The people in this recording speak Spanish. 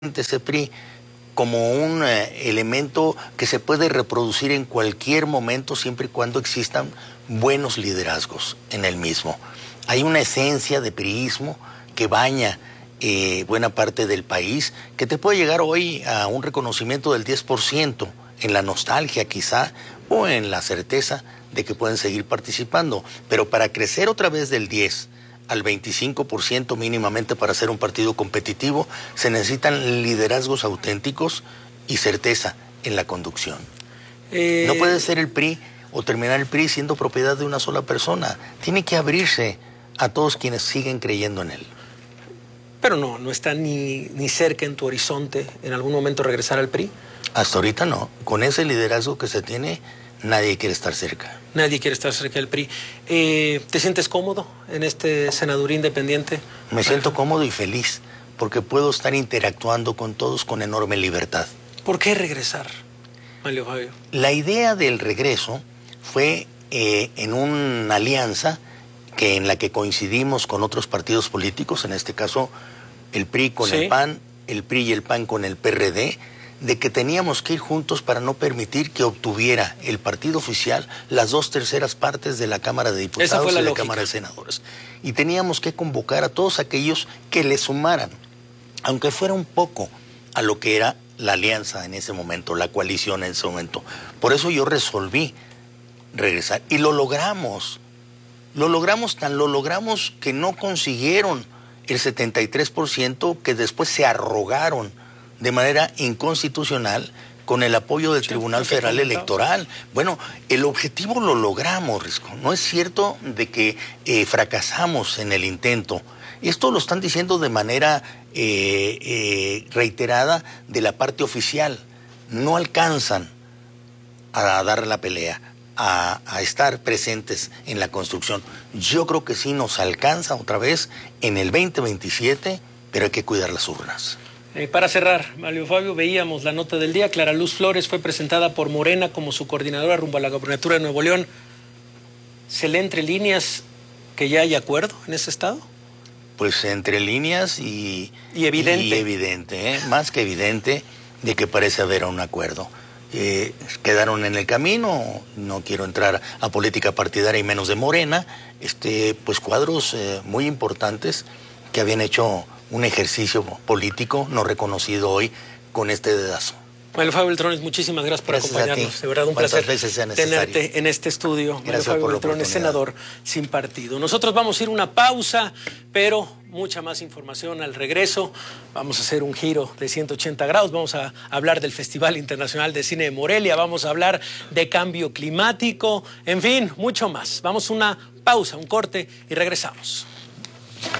ese PRI como un elemento que se puede reproducir en cualquier momento siempre y cuando existan buenos liderazgos en el mismo. Hay una esencia de priismo que baña buena parte del país, que te puede llegar hoy a un reconocimiento del 10%, en la nostalgia quizá, o en la certeza de que pueden seguir participando. Pero para crecer otra vez del 10 al 25% mínimamente para ser un partido competitivo, se necesitan liderazgos auténticos y certeza en la conducción. No puede ser el PRI o terminar el PRI siendo propiedad de una sola persona. Tiene que abrirse a todos quienes siguen creyendo en él. Pero no está ni cerca en tu horizonte en algún momento regresar al PRI. Hasta ahorita no. Con ese liderazgo que se tiene, nadie quiere estar cerca. Nadie quiere estar cerca del PRI. ¿Te sientes cómodo en este senaduría independiente? Me siento cómodo y feliz, porque puedo estar interactuando con todos con enorme libertad. ¿Por qué regresar, Manlio Fabio? La idea del regreso fue en una alianza en la que coincidimos con otros partidos políticos, en este caso el PRI con el PAN, el PRI y el PAN con el PRD, de que teníamos que ir juntos para no permitir que obtuviera el partido oficial las 2/3 partes de la Cámara de Diputados y de la Cámara de Senadores. Y teníamos que convocar a todos aquellos que le sumaran, aunque fuera un poco, a lo que era la alianza en ese momento, la coalición en ese momento. Por eso yo resolví regresar. Y lo logramos. Lo logramos que no consiguieron el 73% que después se arrogaron de manera inconstitucional con el apoyo del Tribunal Federal Electoral. Bueno, el objetivo lo logramos, Risco. No es cierto de que fracasamos en el intento. Esto lo están diciendo de manera reiterada de la parte oficial. No alcanzan a dar la pelea, a estar presentes en la construcción. Yo creo que sí nos alcanza otra vez en el 2027, pero hay que cuidar las urnas. Para cerrar, Manlio Fabio, veíamos la nota del día. Clara Luz Flores fue presentada por Morena como su coordinadora rumbo a la gobernatura de Nuevo León. ¿Se lee entre líneas que ya hay acuerdo en ese estado? Pues entre líneas y evidente. Y evidente, más que evidente, de que parece haber un acuerdo. Quedaron en el camino, no quiero entrar a política partidaria y menos de Morena, pues cuadros muy importantes que habían hecho un ejercicio político no reconocido hoy con este dedazo. Manlio Fabio Beltrones, muchísimas gracias por acompañarnos. De verdad, un placer tenerte en este estudio. Manlio Fabio Beltrones, senador sin partido. Nosotros vamos a ir a una pausa, pero mucha más información al regreso. Vamos a hacer un giro de 180 grados. Vamos a hablar del Festival Internacional de Cine de Morelia. Vamos a hablar de cambio climático. En fin, mucho más. Vamos a una pausa, un corte y regresamos.